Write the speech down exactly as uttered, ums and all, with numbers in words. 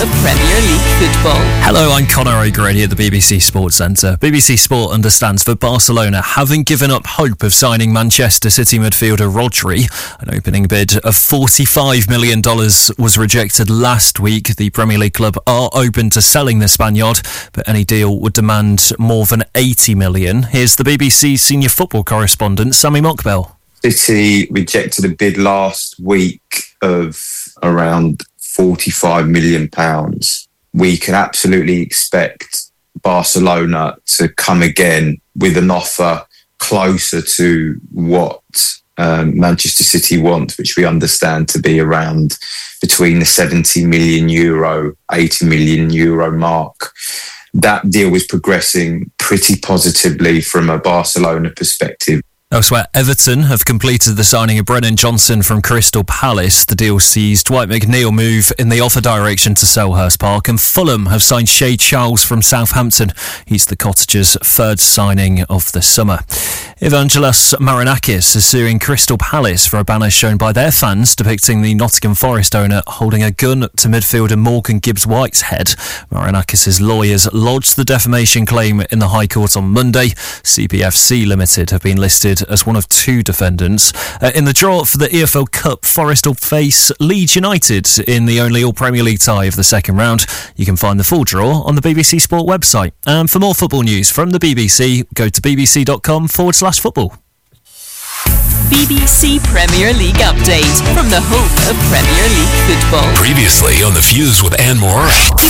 of Premier League football. Hello, I'm Conor O'Grady at the B B C Sports Centre. B B C Sport understands that Barcelona haven't given up hope of signing Manchester City midfielder Rodri. An opening bid of forty-five million dollars was rejected last week. The Premier League club are open to selling the Spaniard, but any deal would demand more than eighty million dollars. Here's the B B C senior football correspondent, Sammy Mockbell. City rejected a bid last week of around forty-five million pounds. We can absolutely expect Barcelona to come again with an offer closer to what um, Manchester City want, which we understand to be around between the seventy million euro, eighty million euro mark. That deal was progressing pretty positively from a Barcelona perspective. Elsewhere, Everton have completed the signing of Brennan Johnson from Crystal Palace. The deal sees Dwight McNeil move in the offer direction to Selhurst Park, and Fulham have signed Shay Charles from Southampton. He's the Cottagers' third signing of the summer. Evangelos Marinakis is suing Crystal Palace for a banner shown by their fans depicting the Nottingham Forest owner holding a gun to midfielder Morgan Gibbs-White's head. Marinakis' lawyers lodged the defamation claim in the High Court on Monday. C B F C Limited have been listed as one of two defendants. Uh, in the draw for the E F L Cup, Forest will face Leeds United in the only All-Premier League tie of the second round. You can find the full draw on the B B C Sport website. And for more football news from the B B C, go to bbc.com forward slash football. B B C Premier League update from the home of Premier League football. Previously on The Fuse with Anne Moore.